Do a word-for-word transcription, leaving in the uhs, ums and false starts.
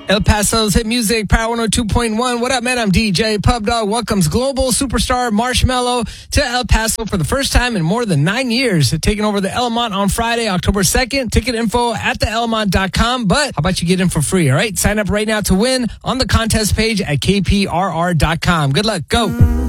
El Paso's hit music, Power one oh two point one. What up, man? I'm D J Pub Dog. Welcomes global superstar Marshmello to El Paso for the first time in more than nine years. Taking over the Element on Friday, October second. Ticket info at the element dot com. But how about you get in for free, all right? Sign up right now to win on the contest page at K P R R dot com. Good luck. Go.